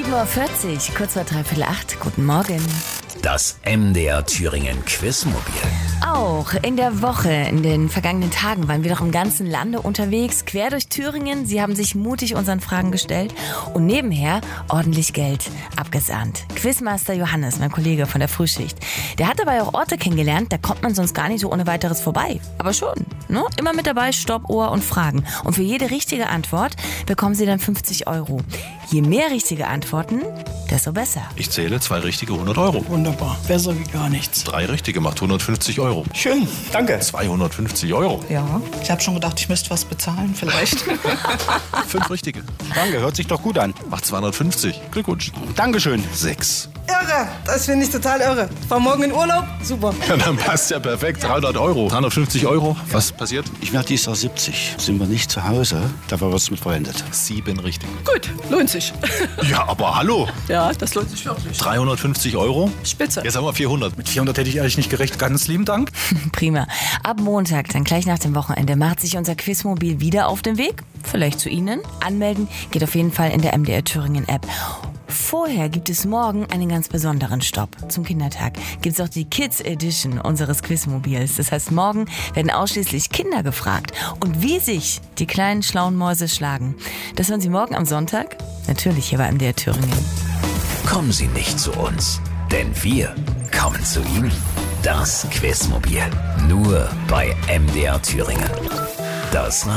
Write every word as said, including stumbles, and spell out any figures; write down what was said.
sieben Uhr vierzig, kurz vor dreiviertel acht. Guten Morgen. Das M D R Thüringen Quizmobil. Auch in der Woche, in den vergangenen Tagen waren wir doch im ganzen Lande unterwegs, quer durch Thüringen. Sie haben sich mutig unseren Fragen gestellt und nebenher ordentlich Geld abgesahnt. Quizmaster Johannes, mein Kollege von der Frühschicht, der hat dabei auch Orte kennengelernt, da kommt man sonst gar nicht so ohne weiteres vorbei. Aber schon, ne? Immer mit dabei, Stopp, Ohr und Fragen. Und für jede richtige Antwort bekommen Sie dann fünfzig Euro. Je mehr richtige Antworten, desto besser. Ich zähle zwei richtige hundert Euro. Wunderbar, besser wie gar nichts. Drei richtige macht hundertfünfzig Euro. Schön, danke. zweihundertfünfzig Euro. Ja, ich habe schon gedacht, ich müsste was bezahlen, vielleicht. Fünf richtige. Danke, hört sich doch gut an. Macht zweihundertfünfzig. Glückwunsch. Dankeschön. Sechs. Irre, das finde ich total irre. Fahr morgen in Urlaub, super. Ja, dann passt ja perfekt. dreihundert Euro. dreihundertfünfzig Euro. Was passiert? Ich werde dieses Jahr siebzig. Sind wir nicht zu Hause, dafür wird es mit verwendet. Sieben richtig. Gut, lohnt sich. Ja, aber hallo. Ja, das lohnt sich wirklich. dreihundertfünfzig Euro. Spitze. Jetzt haben wir vierhundert. Mit vierhundert hätte ich ehrlich nicht gerechnet. Ganz lieben Dank. Prima. Ab Montag, dann gleich nach dem Wochenende, macht sich unser Quizmobil wieder auf den Weg. Vielleicht zu Ihnen. Anmelden geht auf jeden Fall in der M D R Thüringen App. Vorher gibt es morgen einen ganz besonderen Stopp. Zum Kindertag gibt es auch die Kids Edition unseres Quizmobils. Das heißt, morgen werden ausschließlich Kinder gefragt. Und wie sich die kleinen schlauen Mäuse schlagen, das hören Sie morgen am Sonntag. Natürlich hier bei M D R Thüringen. Kommen Sie nicht zu uns, denn wir kommen zu Ihnen. Das Quizmobil. Nur bei M D R Thüringen. Das